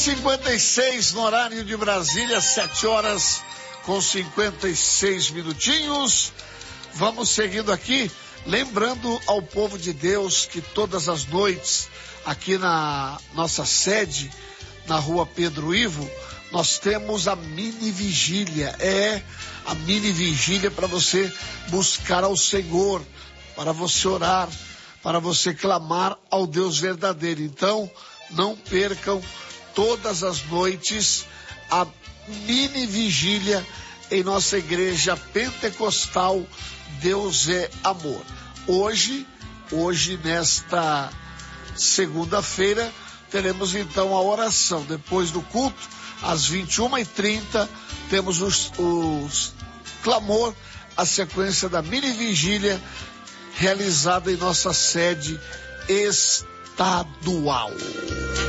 56 no horário de Brasília, 7 horas com 56 minutinhos. Vamos seguindo aqui, lembrando ao povo de Deus que todas as noites, aqui na nossa sede, na rua Pedro Ivo, nós temos a mini vigília. A mini vigília para você buscar ao Senhor, para você orar, para você clamar ao Deus verdadeiro. Então, não percam todas as noites a mini vigília em nossa igreja pentecostal Deus é Amor. Hoje nesta segunda-feira, teremos então a oração. Depois do culto, às 21h30, temos os clamor, a sequência da mini vigília realizada em nossa sede estadual.